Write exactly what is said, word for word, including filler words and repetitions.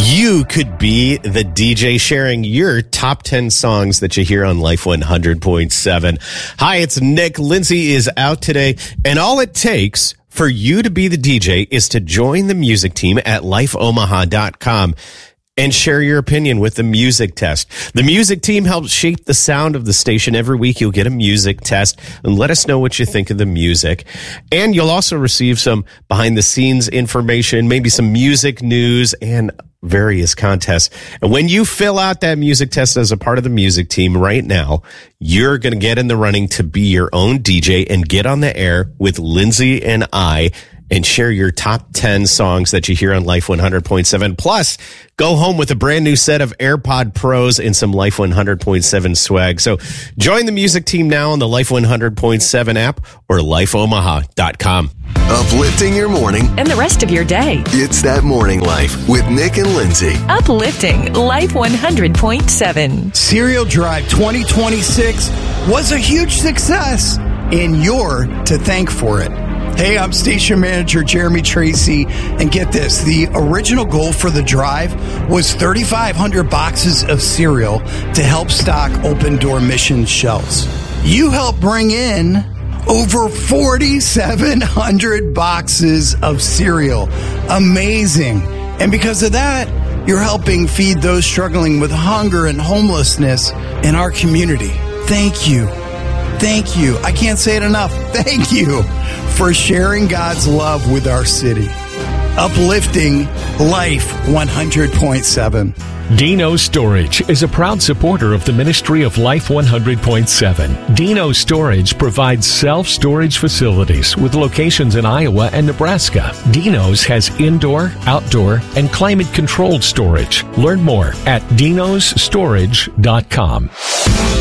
You could be the D J sharing your top ten songs that you hear on Life one hundred point seven. Hi, it's Nick. Lindsay is out today, and all it takes for you to be the D J is to join the music team at life omaha dot com and share your opinion with the music test. The music team helps shape the sound of the station. Every week you'll get a music test and let us know what you think of the music. And you'll also receive some behind the scenes information, maybe some music news and various contests. And when you fill out that music test as a part of the music team right now, you're going to get in the running to be your own D J and get on the air with Lindsay and I and share your top ten songs that you hear on Life one hundred point seven. Plus, go home with a brand new set of AirPod Pros and some Life one hundred point seven swag. So join the music team now on the Life one hundred point seven app or life omaha dot com. Uplifting your morning and the rest of your day. It's That Morning Life with Nick and Lindsay. Uplifting Life one hundred point seven. Cereal Drive twenty twenty-six was a huge success, and you're to thank for it. Hey, I'm station manager Jeremy Tracy, and get this, the original goal for the drive was thirty-five hundred boxes of cereal to help stock Open Door Mission shelves. You helped bring in over forty-seven hundred boxes of cereal. Amazing. And because of that, you're helping feed those struggling with hunger and homelessness in our community. Thank you. Thank you. I can't say it enough. Thank you for sharing God's love with our city. Uplifting Life one hundred point seven. Dino Storage is a proud supporter of the Ministry of Life one hundred point seven. Dino Storage provides self-storage facilities with locations in Iowa and Nebraska. Dino's has indoor, outdoor, and climate-controlled storage. Learn more at dinos storage dot com.